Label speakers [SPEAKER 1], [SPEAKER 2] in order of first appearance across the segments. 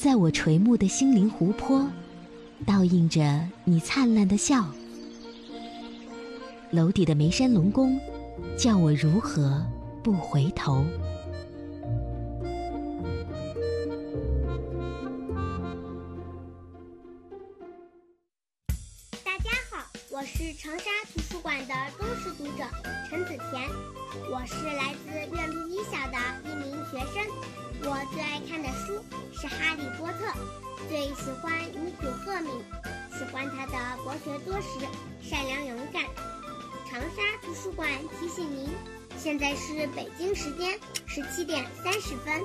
[SPEAKER 1] 在我垂暮的心灵湖泊，倒映着你灿烂的笑。楼底的眉山龙宫，叫我如何不回头。
[SPEAKER 2] 大家好，我是长沙图书馆的忠实读者陈子田，我是来自院路一小的一名学生。我最爱看的书是《哈利波特》，最喜欢女主赫敏，喜欢她的博学多识、善良勇敢。长沙图书馆提醒您，现在是北京时间17点30分。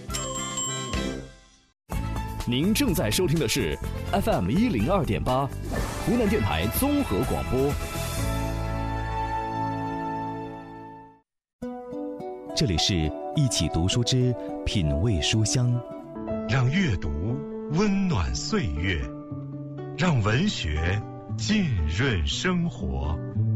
[SPEAKER 3] 您正在收听的是 FM 102.8，湖南电台综合广播。
[SPEAKER 4] 这里是一起读书之品味书香，
[SPEAKER 5] 让阅读温暖岁月，让文学浸润生活。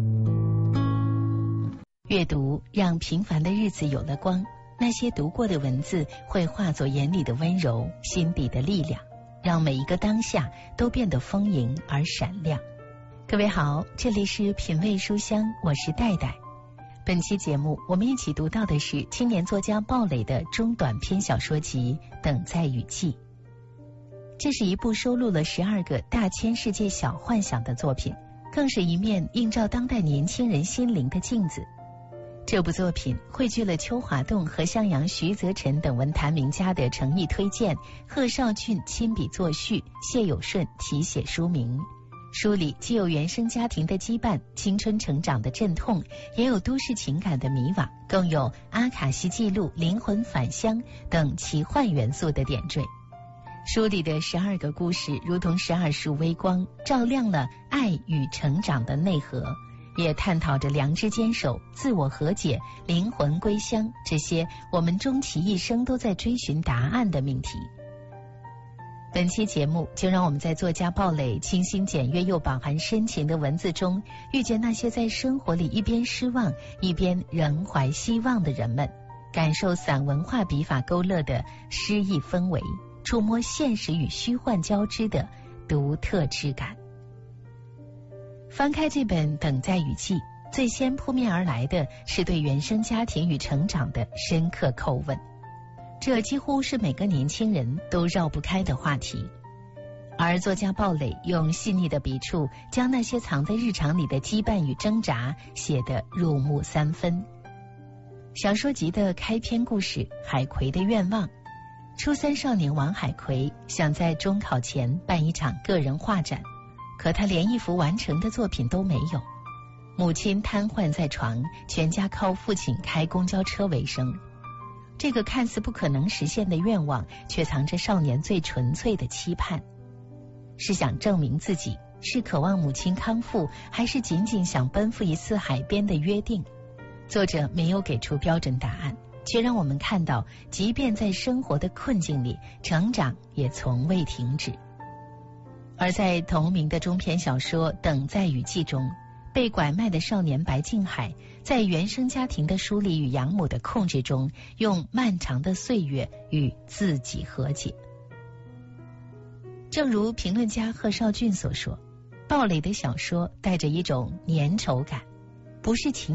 [SPEAKER 6] 阅读让平凡的日子有了光，那些读过的文字会化作眼里的温柔，心底的力量，让每一个当下都变得丰盈而闪亮。各位好，这里是品味书香，我是戴戴。本期节目我们一起读到的是青年作家鲍蕾的中短篇小说集《等在雨季》。这是一部收录了12个大千世界小幻想的作品，更是一面映照当代年轻人心灵的镜子。这部作品汇聚了邱华栋和向阳、徐则臣等文坛名家的诚意推荐，贺绍俊亲笔作序，谢有顺题写书名。书里既有原生家庭的羁绊、青春成长的阵痛，也有都市情感的迷惘，更有阿卡西记录、灵魂返乡等奇幻元素的点缀。书里的12个故事如同12束微光，照亮了爱与成长的内核，也探讨着良知坚守、自我和解、灵魂归乡这些我们终其一生都在追寻答案的命题。本期节目就让我们在作家鲍蕾清新简约又饱含深情的文字中，遇见那些在生活里一边失望一边仍怀希望的人们，感受散文化笔法勾勒的诗意氛围，触摸现实与虚幻交织的独特质感。翻开这本《等在雨季》，最先扑面而来的是对原生家庭与成长的深刻叩问，这几乎是每个年轻人都绕不开的话题。而作家鲍蕾用细腻的笔触，将那些藏在日常里的羁绊与挣扎写得入木三分。小说集的开篇故事《海葵的愿望》，初3少年王海葵想在中考前办一场个人画展，可他连一幅完成的作品都没有。母亲瘫痪在床，全家靠父亲开公交车为生。这个看似不可能实现的愿望，却藏着少年最纯粹的期盼。是想证明自己，是渴望母亲康复，还是仅仅想奔赴一次海边的约定？作者没有给出标准答案，却让我们看到，即便在生活的困境里，成长也从未停止。而在同名的中篇小说《等在雨季》中，被拐卖的少年白敬海，在原生家庭的疏离与养母的控制中，用漫长的岁月与自己和解。正如评论家贺绍俊所说，鲍蕾的小说带着一种粘稠感，不是情